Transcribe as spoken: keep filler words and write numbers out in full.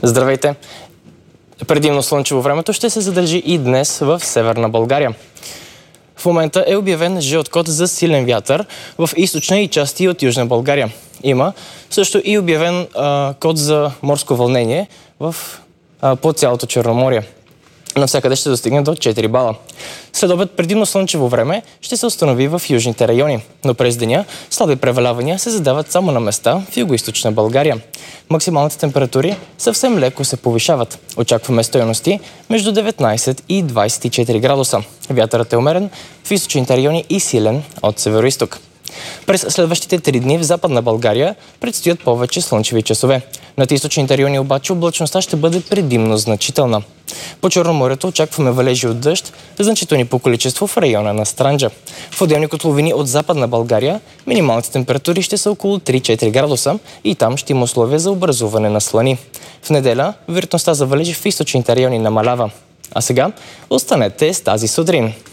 Здравейте! Предимно слънчево времето ще се задържи и днес в Северна България. В момента е обявен жълт код за силен вятър в източна и части от Южна България. Има също и обявен а, код за морско вълнение в, а, по цялото Черноморие. Навсякъде ще достигне до четири бала. След обед предимно слънчево време ще се установи в южните райони, но през деня слаби превалявания се задават само на места в югоизточна България. Максималните температури съвсем леко се повишават. Очакваме стойности между деветнайсет и двайсет и четири градуса. Вятърът е умерен в източните райони и силен от североизток. През следващите три дни в Западна България предстоят повече слънчеви часове. Над източните райони обаче облачността ще бъде предимно значителна. По Черноморието очакваме валежи от дъжд, значителни по количество в района на Странджа. В отделни котловини от Западна България минималните температури ще са около три-четири градуса и там ще има условия за образуване на слани. В неделя вероятността за валежи в източните райони намалява. А сега останете с тази сутрин.